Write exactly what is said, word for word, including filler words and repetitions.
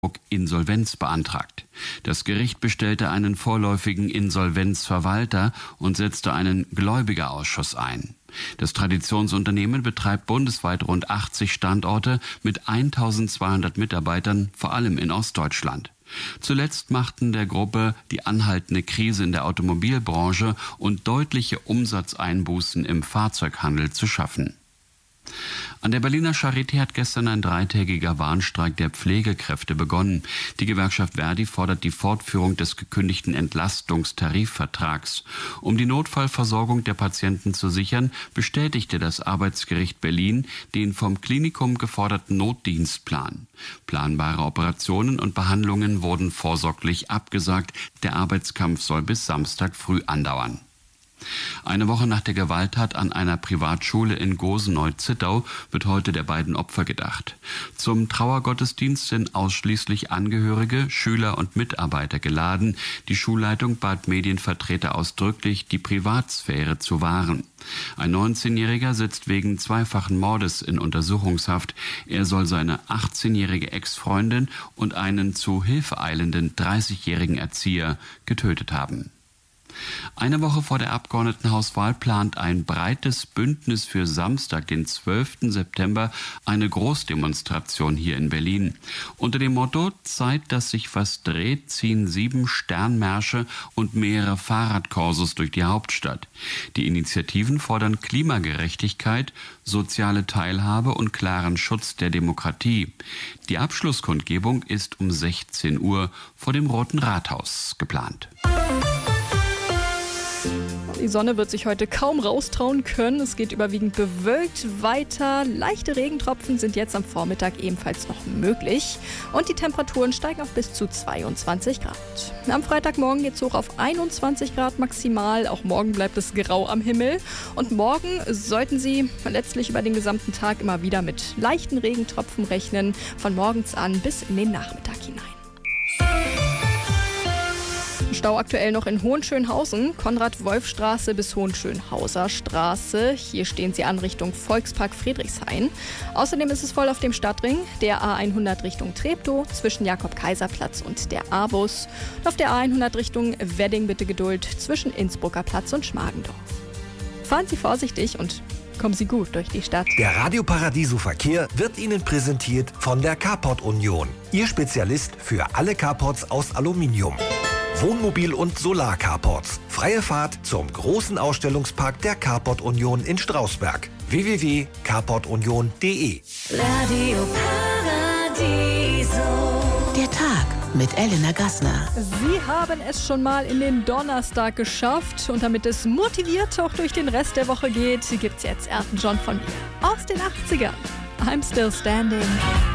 Insolvenz beantragt. Das Gericht bestellte einen vorläufigen Insolvenzverwalter und setzte einen Gläubigerausschuss ein. Das Traditionsunternehmen betreibt bundesweit rund achtzig Standorte mit eintausendzweihundert Mitarbeitern, vor allem in Ostdeutschland. Zuletzt machten der Gruppe die anhaltende Krise in der Automobilbranche und deutliche Umsatzeinbußen im Fahrzeughandel zu schaffen. An der Berliner Charité hat gestern ein dreitägiger Warnstreik der Pflegekräfte begonnen. Die Gewerkschaft Verdi fordert die Fortführung des gekündigten Entlastungstarifvertrags. Um die Notfallversorgung der Patienten zu sichern, bestätigte das Arbeitsgericht Berlin den vom Klinikum geforderten Notdienstplan. Planbare Operationen und Behandlungen wurden vorsorglich abgesagt. Der Arbeitskampf soll bis Samstag früh andauern. Eine Woche nach der Gewalttat an einer Privatschule in Goseneu-Zittau wird heute der beiden Opfer gedacht. Zum Trauergottesdienst sind ausschließlich Angehörige, Schüler und Mitarbeiter geladen. Die Schulleitung bat Medienvertreter ausdrücklich, die Privatsphäre zu wahren. Ein neunzehnjähriger sitzt wegen zweifachen Mordes in Untersuchungshaft. Er soll seine achtzehnjährige Ex-Freundin und einen zu Hilfe eilenden dreißigjährigen Erzieher getötet haben. Eine Woche vor der Abgeordnetenhauswahl plant ein breites Bündnis für Samstag, den zwölften September, eine Großdemonstration hier in Berlin. Unter dem Motto „Zeit, dass sich was dreht“ ziehen sieben Sternmärsche und mehrere Fahrradkorsos durch die Hauptstadt. Die Initiativen fordern Klimagerechtigkeit, soziale Teilhabe und klaren Schutz der Demokratie. Die Abschlusskundgebung ist um sechzehn Uhr vor dem Roten Rathaus geplant. Die Sonne wird sich heute kaum raustrauen können. Es geht überwiegend bewölkt weiter. Leichte Regentropfen sind jetzt am Vormittag ebenfalls noch möglich. Und die Temperaturen steigen auf bis zu zweiundzwanzig Grad. Am Freitagmorgen geht es hoch auf einundzwanzig Grad maximal. Auch morgen bleibt es grau am Himmel. Und morgen sollten Sie letztlich über den gesamten Tag immer wieder mit leichten Regentropfen rechnen. Von morgens an bis in den Nachmittag hinein. Stau aktuell noch in Hohenschönhausen, Konrad-Wolf-Straße bis Hohenschönhauser Straße. Hier stehen Sie an Richtung Volkspark Friedrichshain. Außerdem ist es voll auf dem Stadtring, der A hundert Richtung Treptow, zwischen Jakob-Kaiser-Platz und der A-Bus. Und auf der A hundert Richtung Wedding bitte Geduld zwischen Innsbrucker Platz und Schmargendorf. Fahren Sie vorsichtig und kommen Sie gut durch die Stadt. Der Radio Paradiso Verkehr wird Ihnen präsentiert von der Carport Union. Ihr Spezialist für alle Carports aus Aluminium. Wohnmobil- und Solar-Carports. Freie Fahrt zum großen Ausstellungspark der Carport Union in Strausberg. w w w punkt carport union punkt d e Radio Paradiso. Der Tag mit Elena Gassner. Sie haben es schon mal in den Donnerstag geschafft. Und damit es motiviert auch durch den Rest der Woche geht, gibt's jetzt Elton John von mir aus den achtzigern. I'm Still Standing.